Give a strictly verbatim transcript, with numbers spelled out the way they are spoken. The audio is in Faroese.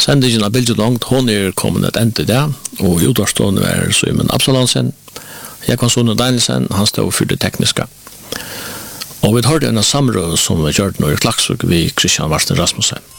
Sendingen av Bildet Langt, hon er kommet et ende der, og i utvarstående er Simon Absalonsen, Jakon Sone Danielsen, han stod for det tekniske. Og vi hørte en samrød som vi gjør nå i Klaksvik ved Christian Varsten Rasmussen.